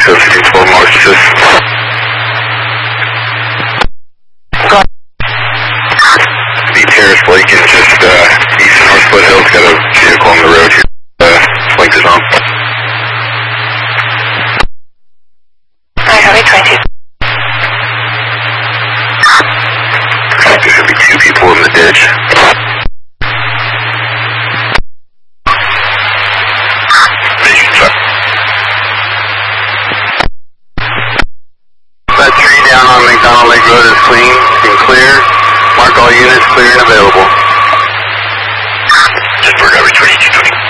so 1512 March assist. The Terrace Lake and just east of North Foothills, got a vehicle on the road here. Flank is on. Highway 20. There should be 2 people in the ditch. That tree down on McDonald Lake Road is clean and clear. Mark all units clear and available. Just for coverage 2220.